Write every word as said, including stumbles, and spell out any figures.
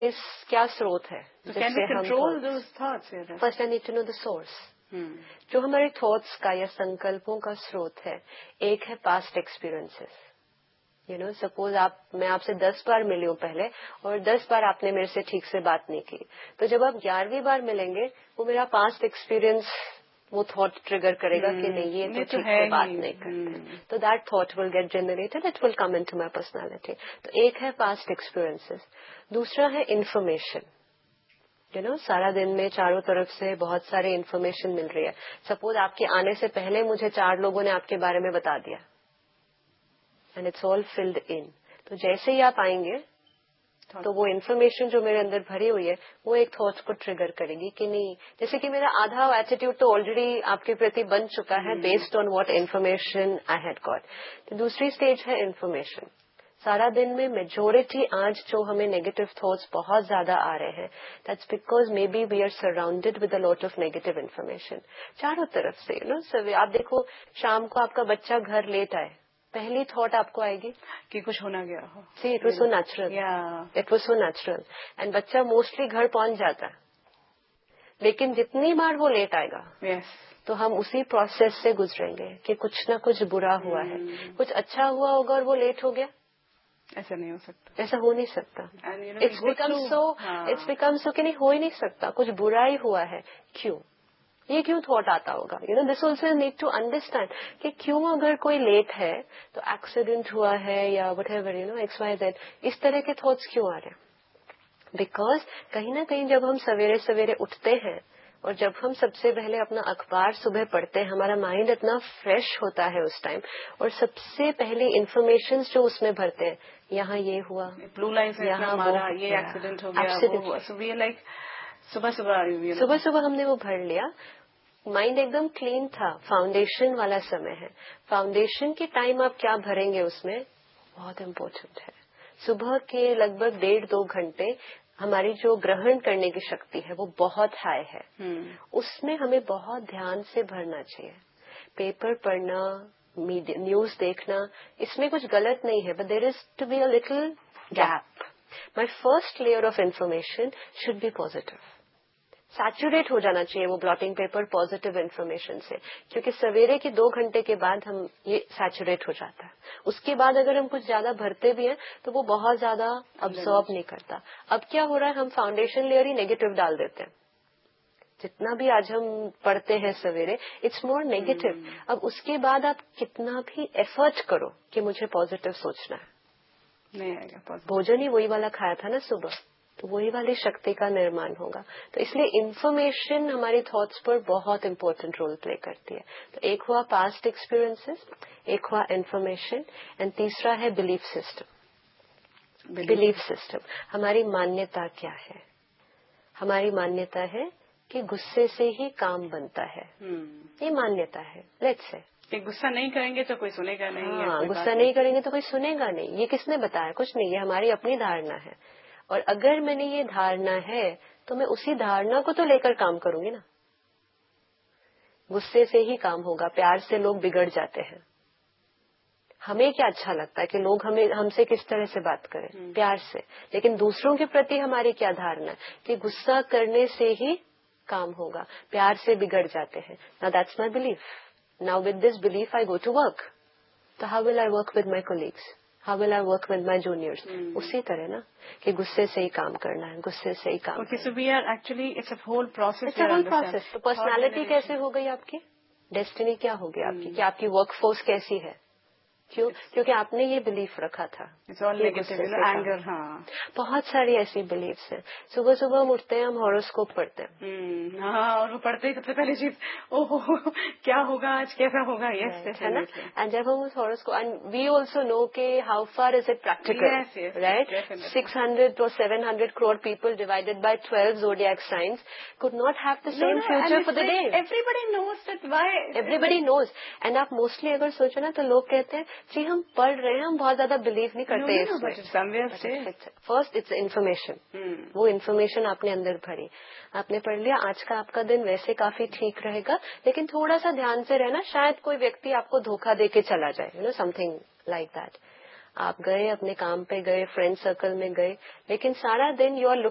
इस क्या स्रोत है जिससे हम first I need to know the source. जो हमारे थॉट्स का या संकल्पों का स्रोत है, एक है past experiences. You know suppose आप मैं आपसे दस बार मिली हूँ पहले और दस बार आपने मेरे से ठीक से बात नहीं की, तो जब आप ग्यारहवीं बार मिलेंगे वो मेरा पास्ट एक्सपीरियंस वो थॉट ट्रिगर करेगा hmm. कि नहीं ये तो ठीक से बात नहीं करते, तो that thought will get generated, it will come into my personality. तो एक है पास्ट एक्सपीरियंसेस, दूसरा है इंफॉर्मेशन। यू नो सारा दिन में चारों तरफ से बहुत सारे इन्फॉर्मेशन मिल रही है। सपोज आपके आने से पहले मुझे चार लोगों ने आपके बारे में बता दिया and it's all filled in. तो जैसे ही आप आएंगे तो वो इन्फॉर्मेशन जो मेरे अंदर भरी हुई है वो एक थॉट को ट्रिगर करेगी कि नहीं, जैसे कि मेरा आधा एटीट्यूड तो ऑलरेडी आपके प्रति बन चुका है based on what information I had got. तो दूसरी स्टेज है इन्फॉर्मेशन। सारा दिन में मेजोरिटी आज जो हमें नेगेटिव थॉट्स बहुत ज्यादा आ रहे हैं, that's because may be we are surrounded with a lot of negative information चारों तरफ से। यू नो आप देखो शाम को आपका बच्चा घर लेट आए, पहली थॉट आपको आएगी कि कुछ होना गया हो। See it was so natural, it was so natural and बच्चा मोस्टली घर पहुंच जाता है, लेकिन जितनी बार वो लेट आएगा yes. तो हम उसी प्रोसेस से गुजरेंगे कि कुछ ना कुछ बुरा हुआ है, hmm. कुछ अच्छा हुआ होगा और वो लेट हो गया। ऐसा नहीं हो सकता, ऐसा हो नहीं सकता। It's become so it's become so कि नहीं हो ही नहीं सकता, कुछ बुरा ही हुआ है। क्यों? ये क्यों थॉट आता होगा? You know this also need to understand कि क्यों अगर कोई लेट है तो एक्सीडेंट हुआ है या what ever you know x Y Z, इस तरह के थॉट्स क्यों आ रहे हैं? बिकॉज कहीं ना कहीं जब हम सवेरे सवेरे उठते हैं और जब हम सबसे पहले अपना अखबार सुबह पढ़ते हैं, हमारा माइंड इतना फ्रेश होता है उस टाइम, और सबसे पहले इन्फॉर्मेशन जो उसमें भरते हैं, यहाँ ये हुआ, ब्लू लाइन यहाँ मारा, ये एक्सीडेंट हो गया, लाइक सुबह सुबह सुबह सुबह हमने वो भर लिया। माइंड एकदम क्लीन था, फाउंडेशन वाला समय है। फाउंडेशन के टाइम आप क्या भरेंगे उसमें बहुत इम्पोर्टेंट है। सुबह के लगभग डेढ़ दो घंटे हमारी जो ग्रहण करने की शक्ति है वो बहुत हाई है, hmm. उसमें हमें बहुत ध्यान से भरना चाहिए। पेपर पढ़ना, न्यूज देखना, इसमें कुछ गलत नहीं है, but there is to be a little gap. My first layer of information should be positive, saturate हो जाना चाहिए वो ब्लॉटिंग पेपर पॉजिटिव इन्फॉर्मेशन से, क्योंकि सवेरे के दो घंटे के बाद हम ये सैचुरेट हो जाता है। उसके बाद अगर हम कुछ ज्यादा भरते भी हैं तो वो बहुत ज्यादा अब्सॉर्ब नहीं करता। अब क्या हो रहा है, हम फाउंडेशन लेयर ही नेगेटिव डाल देते हैं। जितना भी आज हम पढ़ते हैं सवेरे, इट्स मोर नेगेटिव। अब उसके बाद आप कितना भी एफर्ट करो कि मुझे पॉजिटिव सोचना है, नहीं आएगा। भोजन ही वही वाला खाया था ना सुबह, तो वही वाली शक्ति का निर्माण होगा। तो इसलिए इन्फॉर्मेशन हमारी थॉट्स पर बहुत इंपॉर्टेंट रोल प्ले करती है। तो एक हुआ पास्ट एक्सपीरियंसेस, एक हुआ इन्फॉर्मेशन, एंड तीसरा है बिलीफ सिस्टम। बिलीफ सिस्टम हमारी मान्यता क्या है? हमारी मान्यता है कि गुस्से से ही काम बनता है, hmm. ये मान्यता है। लेट्स से कि गुस्सा नहीं करेंगे तो कोई सुनेगा नहीं, हाँ, गुस्सा नहीं, नहीं करेंगे तो कोई सुनेगा नहीं। ये किसने बताया? कुछ नहीं, ये हमारी अपनी धारणा है। और अगर मैंने ये धारणा है तो मैं उसी धारणा को तो लेकर काम करूंगी ना। गुस्से से ही काम होगा, प्यार से लोग बिगड़ जाते हैं। हमें क्या अच्छा लगता है कि लोग हमें हमसे किस तरह से बात करें, प्यार से। लेकिन दूसरों के प्रति हमारी क्या धारणा है कि गुस्सा करने से ही काम होगा, प्यार से बिगड़ जाते हैं। Now that's my belief. Now with this belief I go to work. तो how will I work with my colleagues, how will I work with my juniors? उसी तरह ना कि गुस्से से ही काम करना है, गुस्से से ही काम okay, so we are actually it's a whole process, it's a whole process। तो पर्सनालिटी कैसे हो गई आपकी, डेस्टिनी क्या हो गई आपकी, कि आपकी वर्कफोर्स कैसी है? क्यों? क्योंकि आपने ये बिलीफ रखा था। It's all negative, anger, हाँ। बहुत सारी ऐसी बिलीफ्स हैं। सुबह सुबह हम उठते हैं, हम हॉरोस्कोप पढ़ते हैं, hmm, हाँ, और वो पढ़ते ही सबसे पहले चीज ओहो क्या होगा आज, कैसा होगा, यस है ना। एंड जब हम उस horoscope, and we also no के how far is it practical, right? Six hundred और seven hundred crore people divided by twelve zodiac signs could not have the same no, no, future for the day. Everybody knows that why. Everybody knows. And आप mostly अगर सोचो ना तो लोग कहते हैं जी हम पढ़ रहे हैं, हम बहुत ज्यादा बिलीव नहीं करते इसमें। फर्स्ट इट्स इन्फॉर्मेशन, वो इन्फॉर्मेशन आपने अंदर भरी, आपने पढ़ लिया, आज का आपका दिन वैसे काफी ठीक रहेगा, लेकिन थोड़ा सा ध्यान से रहना, शायद कोई व्यक्ति आपको धोखा देके चला जाए, you know something like that. आप गए, अपने काम पे गए, फ्रेंड सर्कल में गए, लेकिन सारा दिन यू आर